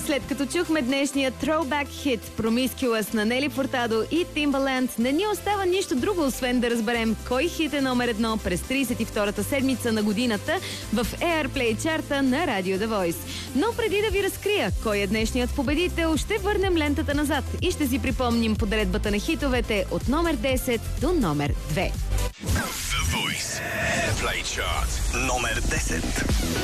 след като чухме днешния throwback хит Promiscuous на Нели Фуртадо и Timbaland, не ни остава нищо друго, освен да разберем кой хит е номер 1 през 32-та седмица на годината в Airplay чарта на Radio The Voice. Но преди да ви разкрия кой е днешният победител, ще върнем лентата назад и ще си припомним подредбата на хитовете от номер 10 до номер 2. The Voice Airplay Chart номер 10.